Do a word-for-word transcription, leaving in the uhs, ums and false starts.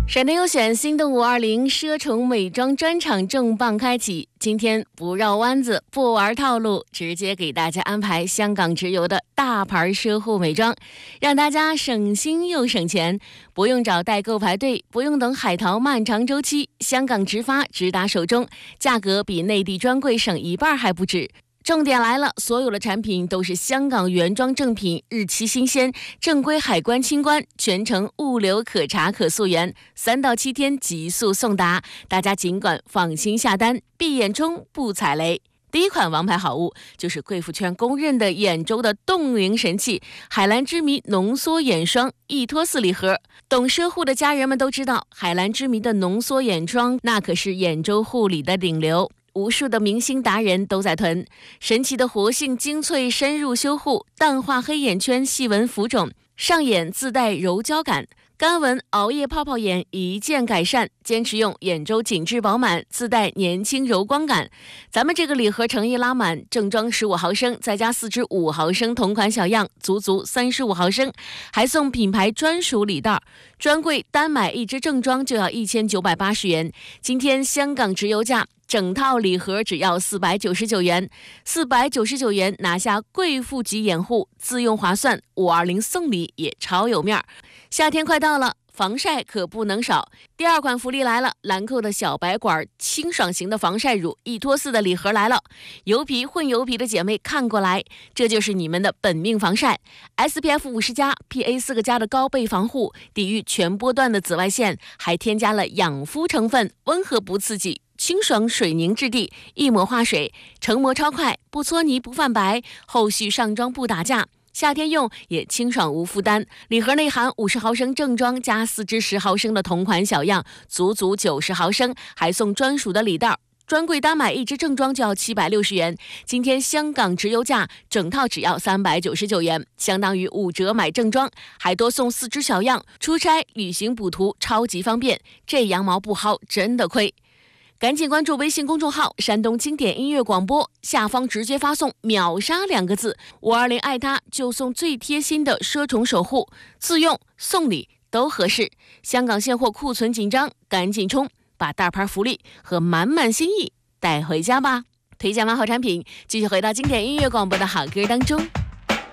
闪电优选心动五二零奢宠美妆专场重磅开启，今天不绕弯子，不玩套路，直接给大家安排香港直邮的大牌奢护美妆，让大家省心又省钱，不用找代购排队，不用等海淘漫长周期，香港直发直达手中，价格比内地专柜省一半还不止。重点来了，所有的产品都是香港原装正品，日期新鲜，正规海关清关，全程物流可查可溯源，三到七天急速送达，大家尽管放心下单，闭眼冲不踩雷。第一款王牌好物就是贵妇圈公认的眼周的冻龄神器海蓝之谜浓缩眼霜一托四礼盒。懂奢护的家人们都知道，海蓝之谜的浓缩眼霜那可是眼周护理的顶流，无数的明星达人都在囤。神奇的活性精粹深入修护，淡化黑眼圈细纹浮肿，上眼自带柔胶感，干纹熬夜泡泡眼一键改善，坚持用眼周紧致饱满，自带年轻柔光感。咱们这个礼盒诚意拉满，正装十五毫升，再加四支五毫升同款小样，足足三十五毫升，还送品牌专属礼袋。专柜单买一支正装就要一千九百八十元，今天香港直邮价整套礼盒只要四百九十九元，四百九十九元拿下贵妇级眼护，自用划算，五二零送礼也超有面儿。夏天快到了，防晒可不能少。第二款福利来了，兰蔻的小白管清爽型的防晒乳一托四的礼盒来了。油皮混油皮的姐妹看过来，这就是你们的本命防晒。 S P F 五十加 P A 四个加的高倍防护，抵御全波段的紫外线，还添加了养肤成分，温和不刺激，清爽水凝质地，一抹化水，成膜超快，不搓泥不泛白，后续上妆不打架，夏天用也清爽无负担。礼盒内含五十毫升正装加四支十毫升的同款小样，足足九十毫升，还送专属的礼袋。专柜单买一支正装就要七百六十元，今天香港直邮价整套只要三百九十九元，相当于五折买正装，还多送四支小样，出差旅行补涂超级方便，这羊毛不薅真的亏。赶紧关注微信公众号山东经典音乐广播，下方直接发送秒杀两个字，五二零爱他就送最贴心的奢宠守护，自用送礼都合适。香港现货库存紧张，赶紧冲，把大牌福利和满满心意带回家吧。推荐完好产品，继续回到经典音乐广播的好歌当中。